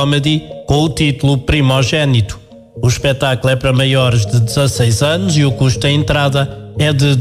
comedy com o título Primogênito. O espetáculo é para maiores de 16 anos e o custo da entrada é de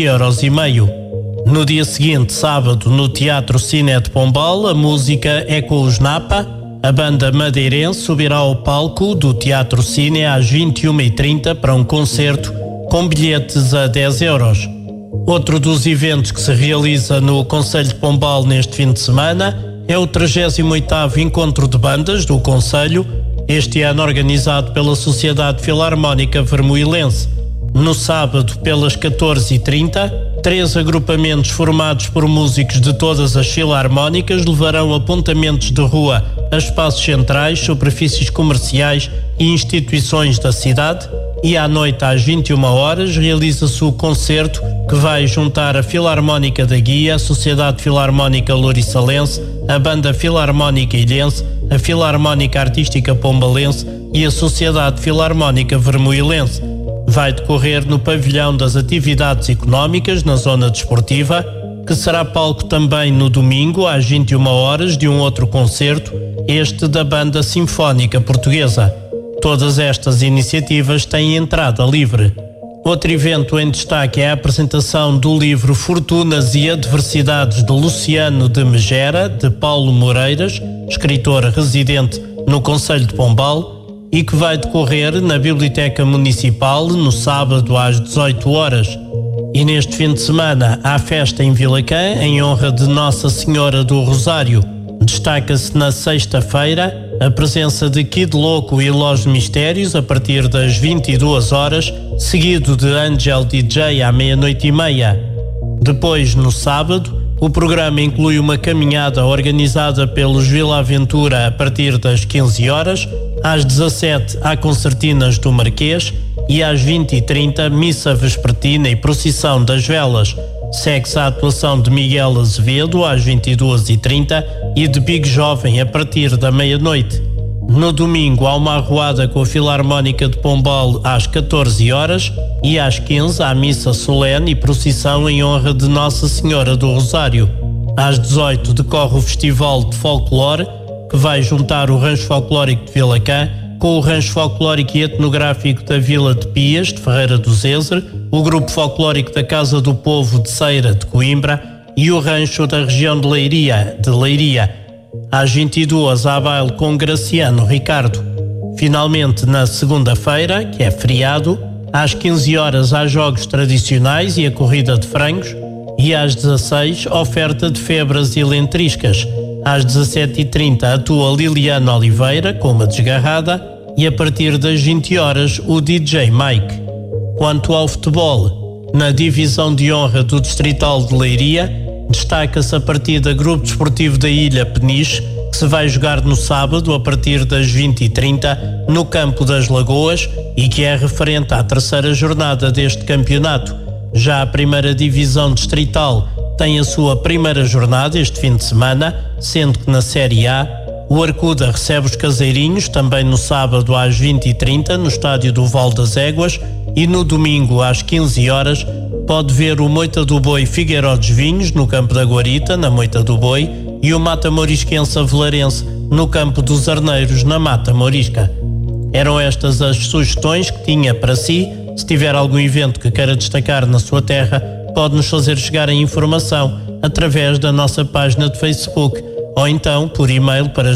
12,5€. No dia seguinte, sábado, no Teatro Cine de Pombal, a música é com os Napa. A banda madeirense subirá ao palco do Teatro Cine às 21h30 para um concerto com bilhetes a 10€. Outro dos eventos que se realiza no Concelho de Pombal neste fim de semana é o 38º Encontro de Bandas do Concelho, este ano organizado pela Sociedade Filarmónica Vermoilense. No sábado, pelas 14h30, 3 agrupamentos formados por músicos de todas as filarmónicas levarão apontamentos de rua a espaços centrais, superfícies comerciais e instituições da cidade, e à noite às 21h realiza-se o concerto que vai juntar a Filarmónica da Guia, a Sociedade Filarmónica Louriçalense, a Banda Filarmónica Ilhense, a Filarmónica Artística Pombalense e a Sociedade Filarmónica Vermoilense. Vai decorrer no Pavilhão das Atividades Económicas, na zona desportiva, que será palco também no domingo às 21h de um outro concerto, este da Banda Sinfónica Portuguesa. Todas estas iniciativas têm entrada livre. Outro evento em destaque é a apresentação do livro Fortunas e Adversidades de Luciano de Megera, de Paulo Moreiras, escritor residente no Concelho de Pombal, e que vai decorrer na Biblioteca Municipal no sábado às 18h. E neste fim de semana há festa em Vilacã em honra de Nossa Senhora do Rosário. Destaca-se na sexta-feira a presença de Kid Loco e Los Mistérios a partir das 22h, seguido de Angel DJ à 00:30. Depois, no sábado, o programa inclui uma caminhada organizada pelos Vila Aventura a partir das 15h, às 17h há concertinas do Marquês e às 20h30 missa vespertina e procissão das velas. Segue-se a atuação de Miguel Azevedo às 22h30 e de Big Jovem a partir da meia-noite. No domingo há uma arruada com a Filarmónica de Pombal às 14h e às 15h há missa solene e procissão em honra de Nossa Senhora do Rosário. Às 18h decorre o Festival de Folclore, que vai juntar o Rancho Folclórico de Vilacã com o Rancho Folclórico e Etnográfico da Vila de Pias, de Ferreira do Zezer, o Grupo Folclórico da Casa do Povo de Ceira, de Coimbra, e o Rancho da região de Leiria. Às 22h há baile com Graciano Ricardo. Finalmente, na segunda-feira, que é feriado, às 15h há jogos tradicionais e a corrida de frangos, e às 16h oferta de febras e lentriscas. Às 17h30 atua Liliana Oliveira com uma desgarrada e a partir das 20h o DJ Mike. Quanto ao futebol, na divisão de honra do Distrital de Leiria, destaca-se a partida Grupo Desportivo da Ilha Peniche, que se vai jogar no sábado a partir das 20h30 no Campo das Lagoas e que é referente à terceira jornada deste campeonato. Já a primeira divisão distrital tem a sua primeira jornada este fim de semana, sendo que na Série A o Arcuda recebe os Caseirinhos também no sábado às 20h30 no estádio do Val das Éguas e no domingo às 15h pode ver o Moita do Boi Figueiró dos Vinhos no Campo da Guarita, na Moita do Boi, e o Mata Morisquense Avelarense no Campo dos Arneiros, na Mata Morisca. Eram estas as sugestões que tinha para si. Se tiver algum evento que queira destacar na sua terra, pode-nos fazer chegar a informação através da nossa página de Facebook ou então por e-mail para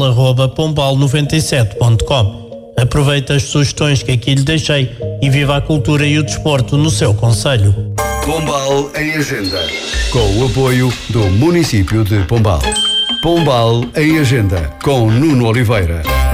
geral@pombal97.com. Aproveite as sugestões que aqui lhe deixei e viva a cultura e o desporto no seu concelho. Pombal em Agenda, com o apoio do município de Pombal. Pombal em Agenda, com Nuno Oliveira.